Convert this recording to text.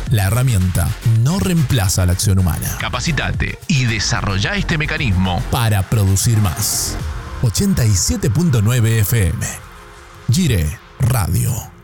La herramienta no reemplaza la acción humana. Capacitate y desarrolla este mecanismo para producir más. 87.9 FM. Gire Radio.